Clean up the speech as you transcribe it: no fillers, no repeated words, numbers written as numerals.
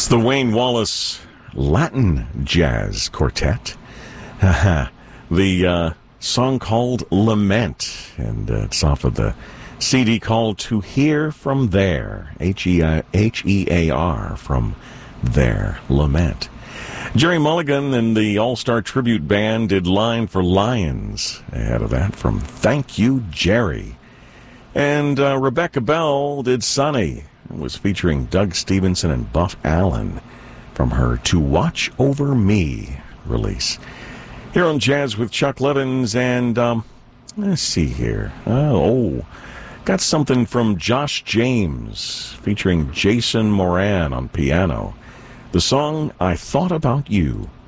It's the Wayne Wallace Latin Jazz Quartet. The song called Lament, and it's off of the CD called To Hear From There, H-E-A-R, from There, Lament. Jerry Mulligan and the All-Star Tribute Band did Line for Lions ahead of that from Thank You, Jerry. And Rebecca Bell did Sunny. It was featuring Doug Stevenson and Buff Allen from her To Watch Over Me release. Here on Jazz with Chuck Levins, and let's see here. Got something from Josh James featuring Jason Moran on piano. The song I Thought About You.